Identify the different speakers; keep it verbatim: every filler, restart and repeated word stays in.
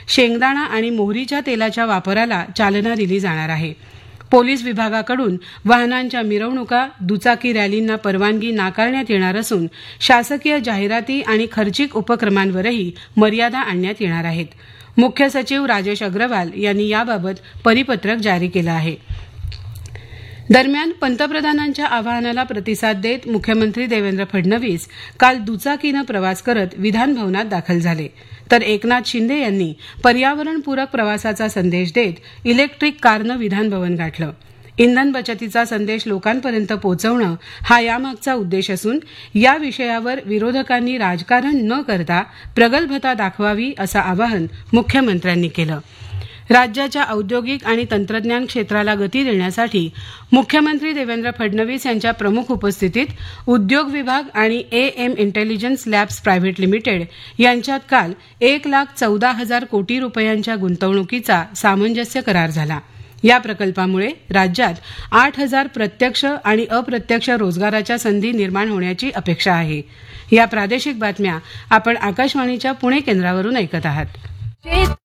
Speaker 1: शेंगदाणा आणि मोहरीच्या तेलाच्या वापराला चालना दिली जाणार आहे. पोलीस विभागाकडून वाहनांच्या मिरवणुका, दुचाकी रॅलींना परवानगी नाकारण्यात येणार असून शासकीय जाहिराती आणि खर्चिक उपक्रमांवरही मर्यादा आणण्यात येणार आहेत. मुख्य सचिव राजेश अग्रवाल यांनी याबाबत परिपत्रक जारी केलं आहे. दरम्यान पंतप्रधानांच्या आवाहनाला प्रतिसाद देत मुख्यमंत्री देवेंद्र फडणवीस काल दुचाकीनं प्रवास करत विधानभवनात दाखल झाले, तर एकनाथ शिंदे यांनी पर्यावरणपूरक प्रवासाचा संदेश देत इलेक्ट्रिक कारनं विधानभवन गाठलं. इंधन बचतीचा संदेश लोकांपर्यंत पोहोचवणं हा यामागचा उद्देश असून या विषयावर विरोधकांनी राजकारण न करता प्रगल्भता दाखवावी असं आवाहन मुख्यमंत्र्यांनी केलं. राज्याच्या औद्योगिक आणि तंत्रज्ञान क्षेत्राला गती देण्यासाठी मुख्यमंत्री देवेंद्र फडणवीस यांच्या प्रमुख उपस्थितीत उद्योग विभाग आणि A M intelligence labs private limited यांच्यात काल एक लाख चौदा हजार कोटी रुपयांच्या गुंतवणुकीचा सामंजस्य करार झाला. या प्रकल्पामुळे राज्यात आठ हजार प्रत्यक्ष आणि अप्रत्यक्ष रोजगाराच्या संधी निर्माण होण्याची अपेक्षा आहे. या प्रादेशिक बातम्या आपण आकाशवाणीच्या पुणे केंद्रावरून ऐकत आहात.